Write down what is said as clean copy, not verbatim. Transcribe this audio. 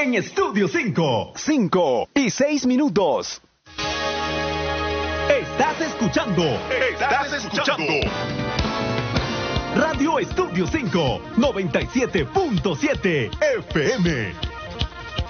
en Estudio 5. 5 y 6 minutos. Estás escuchando Radio Estudio 5, 97.7 FM.